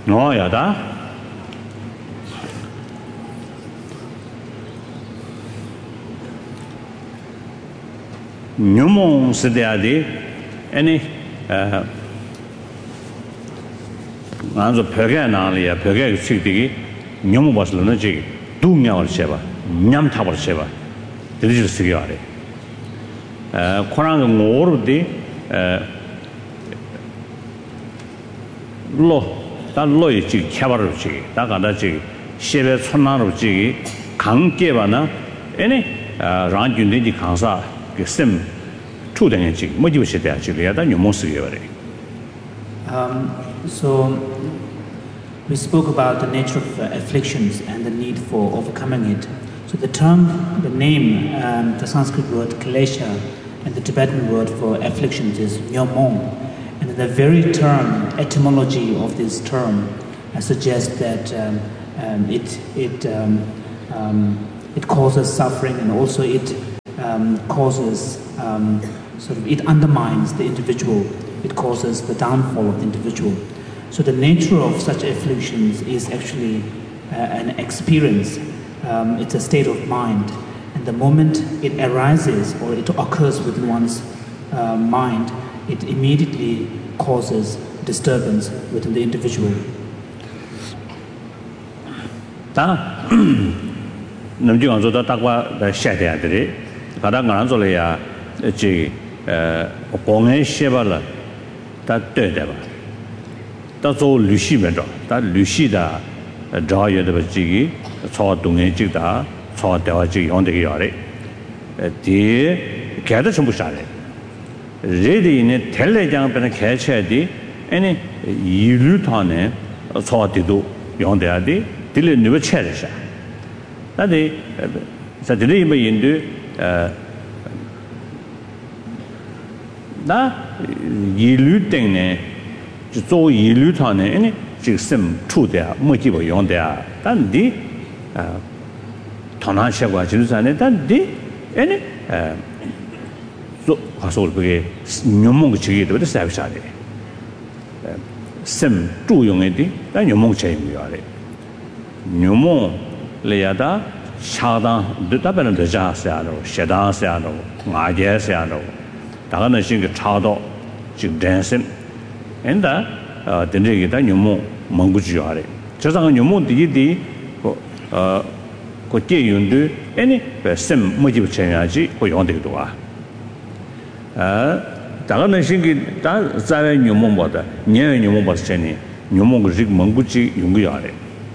No, yada. Nyumon Sidiadi, any Anzo Perganalia, Pergay City, Nyum was Lunaji, Dumia or Sheva, Nyam Tower Sheva, the little Sigari. Korang more the Lo, that loyalty, cavalry, Dagadaji, Sheva Sonaroji, Kankevana, any Ranjunidi Kansa. Sim two things, motivation actually, I you most So we spoke about the nature of afflictions and the need for overcoming it. So the term, the name, the Sanskrit word klesha and the Tibetan word for afflictions is nyomon. And the very term, etymology of this term suggests that it causes suffering and also it causes it undermines the individual, it causes the downfall of the individual. So the nature of such afflictions is actually an experience, it's a state of mind, and the moment it arises or it occurs within one's mind, it immediately causes disturbance within the individual. Kadanganzolia, Pongan Shevala, that Deva. That's all Lushimento, that Lushida, a Jaya de Jigi, saw Dungejida, saw Devaji on the Yari. The Kadashamushari. Ready in a telejump and a catch any Yulutane, saw Tidu, Yondeadi, till it never cherish. That day, Saturday may do. Na yilu tengne zo yilu tane any jixim true there motive yon there dan di tana shagwa jinusane dan di any so hasol bege nyomong chigi de sabshade sim tu yong edi dan nyomong chaim yare nyomong le yada Shadang, the Taban de Jasiano, Shadan Siano, Maja Siano, Dagana Sing Chado, Jig dancing, and the Negita Numo, Mangujiare. Just on your moon, the Cote Yundu, any sim motive change, or you want to do. Dagana Sing that Zara Numumba, near Numumba Jenny, Numong Jig Manguji Yungiare.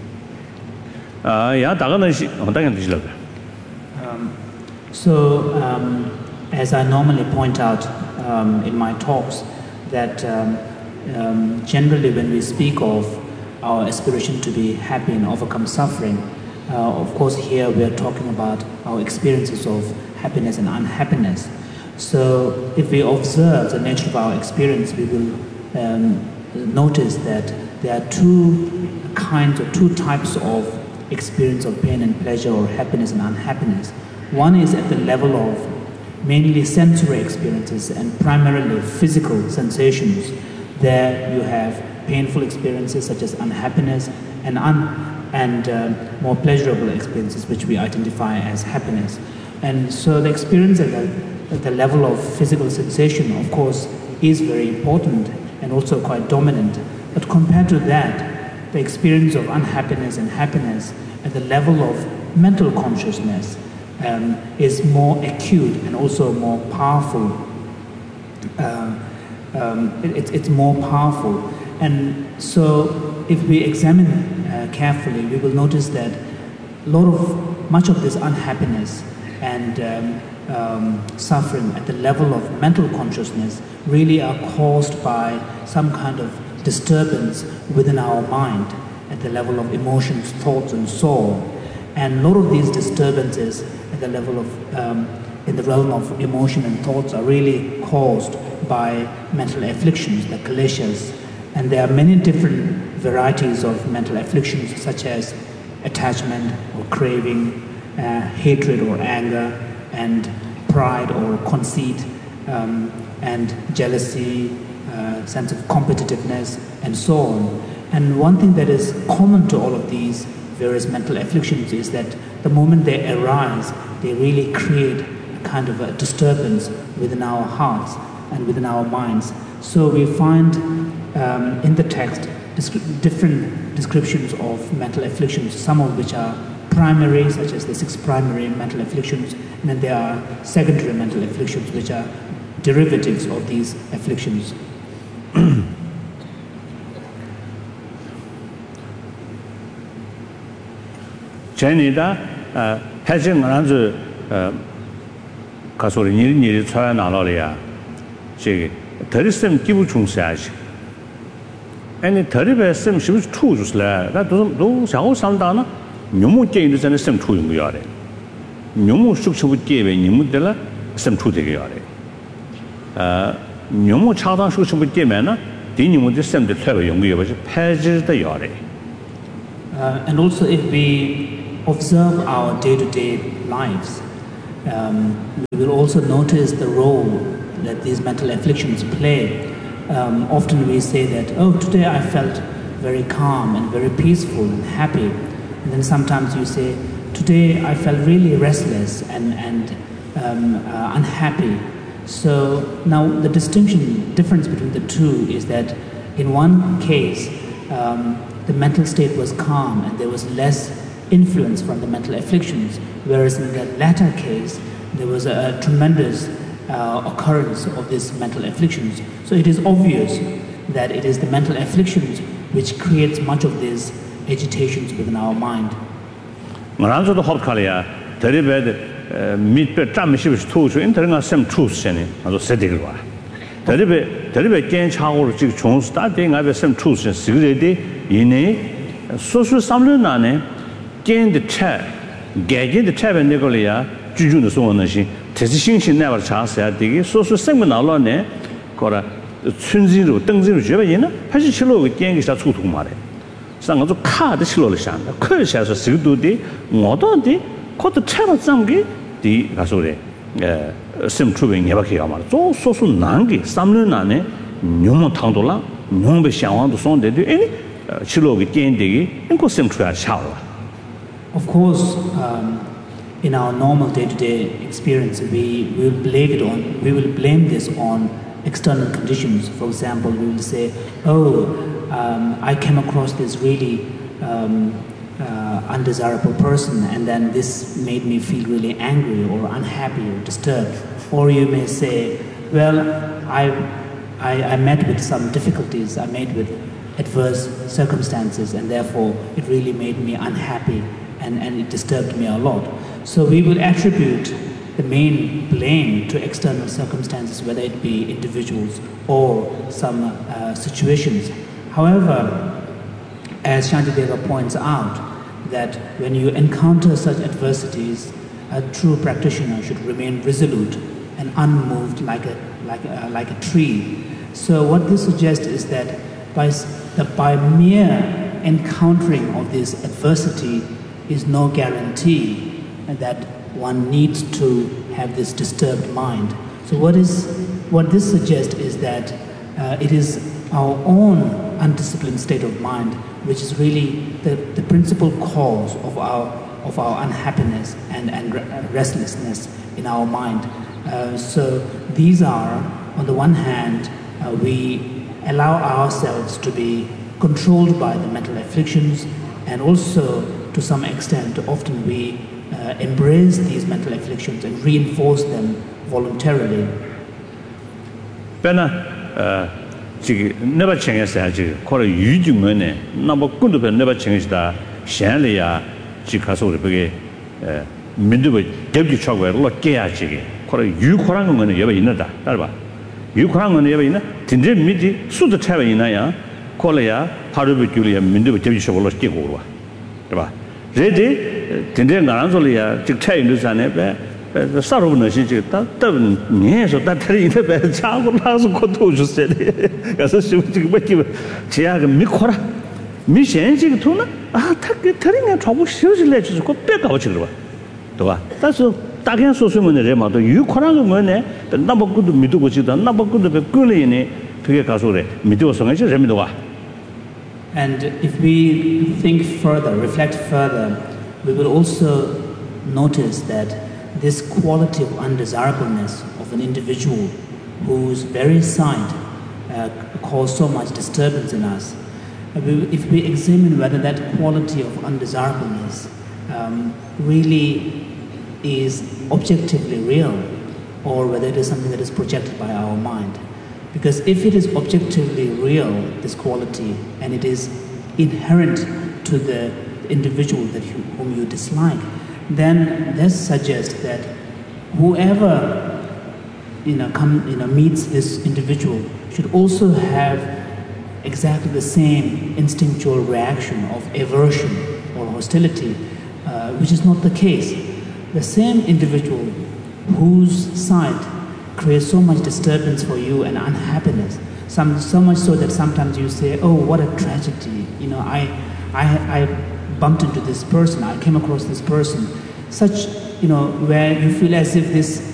As I normally point out in my talks, that generally when we speak of our aspiration to be happy and overcome suffering, of course here we are talking about our experiences of happiness and unhappiness. So if we observe the nature of our experience, we will notice that there are two types of experience of pain and pleasure or happiness and unhappiness. One is at the level of mainly sensory experiences and primarily physical sensations. There you have painful experiences such as unhappiness and more pleasurable experiences which we identify as happiness. And so the experience at the level of physical sensation, of course, is very important and also quite dominant. But compared to that, the experience of unhappiness and happiness at the level of mental consciousness is more acute and also more powerful. It's more powerful. And so if we examine carefully, we will notice that much of this unhappiness and suffering at the level of mental consciousness really are caused by some kind of disturbance within our mind at the level of emotions, thoughts, and so on. And a lot of these disturbances at the level of, in the realm of emotion and thoughts are really caused by mental afflictions, the kleshas. And there are many different varieties of mental afflictions, such as attachment or craving, hatred or anger, and pride or conceit, and jealousy, sense of competitiveness, and so on. And one thing that is common to all of these various mental afflictions is that the moment they arise, they really create a kind of a disturbance within our hearts and within our minds. So we find in the text different descriptions of mental afflictions, some of which are primary, such as the 6 primary mental afflictions, and then there are secondary mental afflictions, which are derivatives of these afflictions. Chinese 패진 안주 가소리 일이 쳐야 나라리야. 제 더리스 기부 중세하지. 아니 더리베스 심지 투주스라. 나도 상호 상다나 묘무 게임도 전에 심 투인 거야래. 묘무 숙축부 게임에 님들라 심 투되게야래. 묘무 차단 숙축부 게임에나 디님들 심들 퇴가 연구해 봐서 패지도 야래. And also if we observe our day-to-day lives, we will also notice the role that these mental afflictions play. Often we say that, oh, today I felt very calm and very peaceful and happy. And then sometimes you say, today I felt really restless and unhappy. So now the difference between the two is that in one case, the mental state was calm and there was less influence from the mental afflictions, whereas in the latter case, there was a tremendous occurrence of these mental afflictions. So it is obvious that it is the mental afflictions which creates much of these agitations within our mind. 말한서도 헛칼이야. 대리베 밑배 짬미시비스 투수 인터넷가 셈 투스네. 아주 세대를 와. 대리베 괜찮고 지금 종수 따대가 베 셈 투스 시그레디 이내 소수 삼년 안에 겐드 차 개겐드 차베 내걸이야 주주는 소원은 대시신신 내가 차서야 되게 소수 생문 나올네 거라 춘지로 등지로 줘봐이나 87로 겐기 사出土 말해 상가도 카드 실로를 샹다 커셔서 쓰도디 뭐도디 코드 차로 장기 디 가소래 심추빙 예박해야 말 소수 난기 3년 안에 뇽모 탕도라 뇽베 샹왕도 손데디 아니 실로기 겐디기 인코 심추야 샤와. Of course, in our normal day-to-day experience, we will blame this on external conditions. For example, we will say, "Oh, I came across this really undesirable person, and then this made me feel really angry or unhappy or disturbed." Or you may say, "Well, I met with some difficulties. I met with adverse circumstances, and therefore it really made me unhappy." And it disturbed me a lot. So we will attribute the main blame to external circumstances, whether it be individuals or some situations. However, as Shantideva points out, that when you encounter such adversities, a true practitioner should remain resolute and unmoved like a tree. So what this suggests is that by mere encountering of this adversity is no guarantee that one needs to have this disturbed mind. So what this suggests is that it is our own undisciplined state of mind which is really the principal cause of our unhappiness and restlessness in our mind. So these are, on the one hand, we allow ourselves to be controlled by the mental afflictions, and also to some extent, often we embrace these mental afflictions and reinforce them voluntarily. 지금 내가 챙겼어야지. 거기 유중원에 나뭐 군도 내가 챙겼다. 샹리야 지가서 우리 민두부 대기 차고로 깨야지. 거기 유코란 거는 여기 있는다. 따라봐. 유코란 거는 여기 있나? 진짜 미디 수도 차에 있나야. 거기야 하루비 줄이야 민두부 대기 차고로 깨고 와. 봐. 제디 진짜 나랑 소리야. 즉 차에 있는 산에 사로는 시지 따따는 니에서 따트리는 배 차고 나서 고토 주세요. 그래서 지금 뭐지? 제가 미코라 미센지 토나 아 타게 트링에 trouble 쉬어질래 주고 꼭 빼가고 지금 봐. 또但是大概说什么呢？嘛都有可能个么呢？那么个都没读过知道，那么个都被过了呢，这个告诉嘞，没读过什么就人没读啊。 And if we think further, reflect further, we will also notice that this quality of undesirableness of an individual whose very sight cause so much disturbance in us, if we examine whether that quality of undesirableness really is objectively real, or whether it is something that is projected by our mind. Because if it is objectively real, this quality, and it is inherent to the individual whom you dislike, then this suggests that whoever meets this individual should also have exactly the same instinctual reaction of aversion or hostility, which is not the case. The same individual whose sight creates so much disturbance for you and unhappiness, so much so that sometimes you say, oh, what a tragedy, I bumped into this person, I came across this person, such, where you feel as if this